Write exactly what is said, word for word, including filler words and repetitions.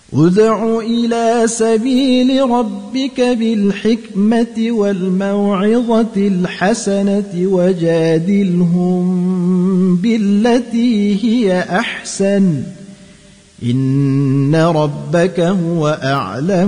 ادْعُ إِلَى سَبِيلِ رَبِّكَ بِالْحِكْمَةِ وَالْمَوْعِظَةِ الْحَسَنَةِ وَجَادِلْهُم بِالَّتِي هِيَ أَحْسَنُ إِنَّ رَبَّكَ هُوَ أَعْلَمُ